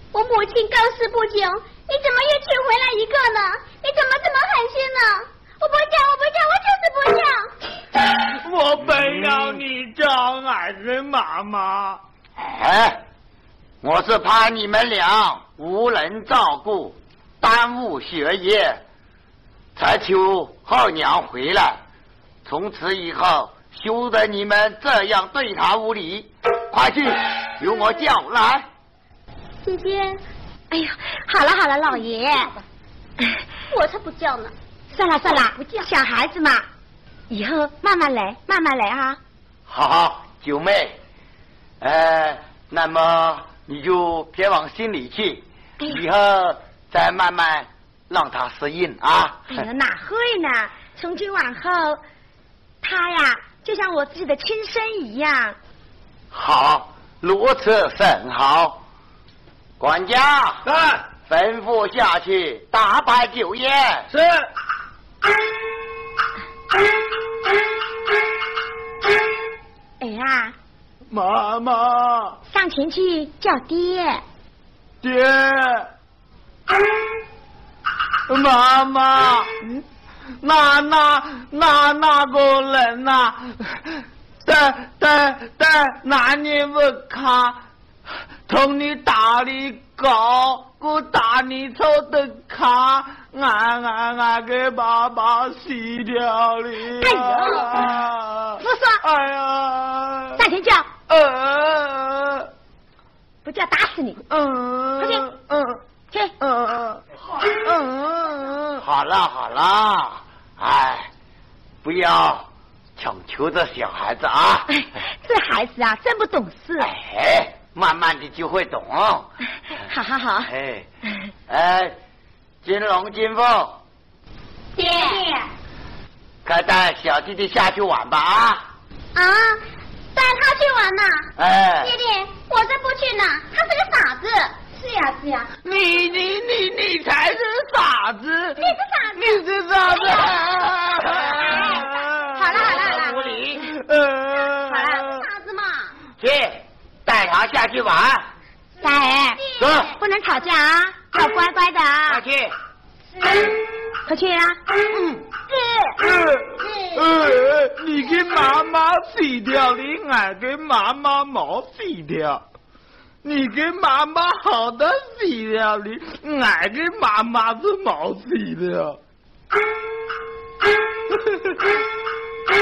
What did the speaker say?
我母亲刚死不久，你怎么又娶回来一个呢？你怎么这么狠心呢？我不嫁，我就是不嫁。 我本要你叫俺跟妈妈。 哎，我是怕你们俩无人照顾，耽误学业，才求后娘回来。从此以后，休得你们这样对她无礼。快去，由我叫来。 姐姐， 哎呦，好了好了，老爷， 我才不叫呢。 算了算了， 不叫小孩子嘛，以后慢慢来，慢慢来啊。 好，九妹，那么你就别往心里去，以后再慢慢让她适应啊。 哎呀，哪会呢？从今往后，他呀就像我自己的亲生一样。 好，如此甚好。管家，吩咐下去打摆酒宴。 是。 哎呀， 妈妈， 上前去叫爹。 爹，妈妈，那个人呐，在哪里不看？同你打你搞，我打你抽的卡，俺给爸爸洗掉了。 哎呦，不说。 哎呀， 上前叫。不叫打死你。快去。去。 好了，哎，不要强求这小孩子啊。 这孩子啊，真不懂事。 哎，慢慢的就会懂。 好。 哎，金龙、金凤， 爹， 该带小弟弟下去玩吧啊！ 啊，带他去玩呐？ 哎， 爹爹，我才不去呢，他是个傻子。是呀， 你才是傻子！ 你是傻子！ 好了， 无理。 好了， 傻子嘛。 去，带他下去玩。 大儿， 走， 不能吵架啊，要乖乖的啊。 快去。 快去啊！ 你给妈妈洗掉，你俺给妈妈没洗掉。你给妈妈好的洗掉，你俺给妈妈是没洗掉。